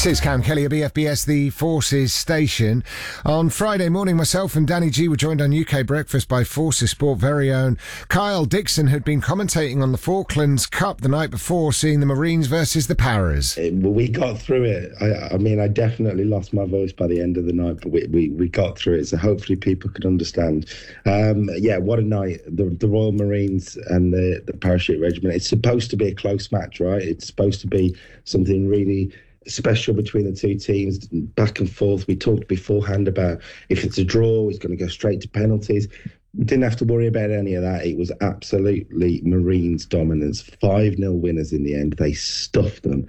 This is Cam Kelly at BFBS, the Forces station. On Friday morning, myself and Danny G were joined on UK Breakfast by Forces Sport very own Kyle Dixon, who'd been commentating on the Falklands Cup the night before, seeing the Marines versus the Paras. We got through it. I mean, I definitely lost my voice by the end of the night, but we got through it, so hopefully people could understand. Yeah, what a night. The Royal Marines and the Parachute Regiment. It's supposed to be a close match, right? It's supposed to be something really special between the two teams, back and forth. We talked beforehand about if it's a draw, it's going to go straight to penalties. We didn't have to worry about any of that. It was absolutely Marines dominance. 5-0 winners in the end. They stuffed them.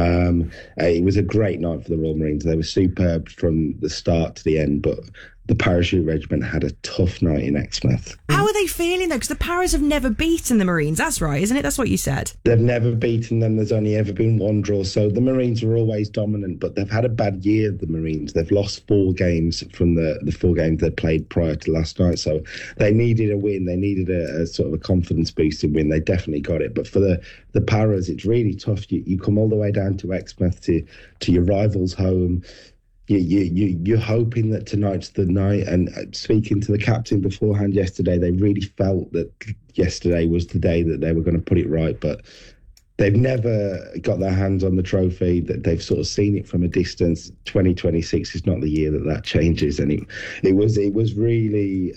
It was a great night for the Royal Marines. They were superb from the start to the end, but the Parachute Regiment had a tough night in Exmouth. How are they feeling, though? Because the Paras have never beaten the Marines. That's right, isn't it? That's what you said. They've never beaten them. There's only ever been one draw. So the Marines were always dominant, but they've had a bad year, the Marines. They've lost 4 games from the 4 games they played prior to last night. So they needed a win. They needed a sort of a confidence-boosting win. They definitely got it. But for the Paras, it's really tough. You come all the way down to Exmouth, to your rival's home. You're hoping that tonight's the night, and speaking to the captain beforehand yesterday, they really felt that yesterday was the day that they were going to put it right, but they've never got their hands on the trophy. That they've sort of seen it from a distance. 2026 is not the year that changes, and it was really.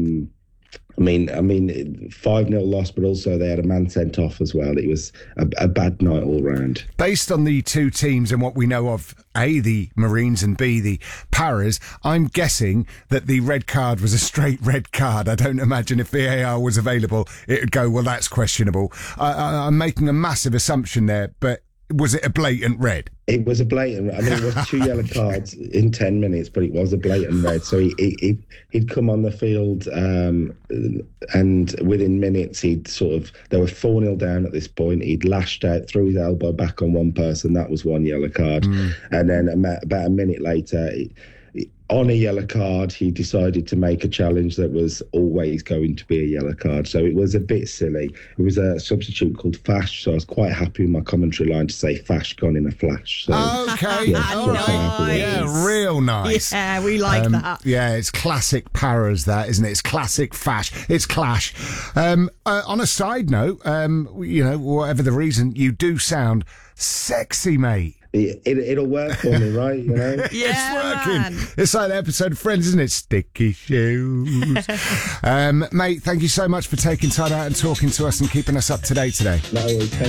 I mean, 5-0 loss, but also they had a man sent off as well. It was a bad night all round. Based on the two teams and what we know of, A, the Marines, and B, the Paras, I'm guessing that the red card was a straight red card. I don't imagine if VAR was available, it would go, well, that's questionable. I'm making a massive assumption there, but was it a blatant red? It was a blatant. I mean, it was 2 yellow cards in 10 minutes, but it was a blatant red. So he'd come on the field, and within minutes they were 4-0 down at this point. He'd lashed out, threw his elbow back on one person. That was 1 yellow card, and then about a minute later, on a yellow card, he decided to make a challenge that was always going to be a yellow card. So it was a bit silly. It was a substitute called Fash, so I was quite happy in my commentary line to say Fash gone in a flash. So, okay, nice. Yeah, real nice. Yeah, we like that. Yeah, it's classic Paras, that, isn't it? It's classic Fash. It's clash. On a side note, whatever the reason, you do sound sexy, mate. It'll work for me, right? You know? Yeah, it's working. Man. It's like the episode of Friends, isn't it? Sticky shoes. Mate, thank you so much for taking time out and talking to us and keeping us up to date today. No worries.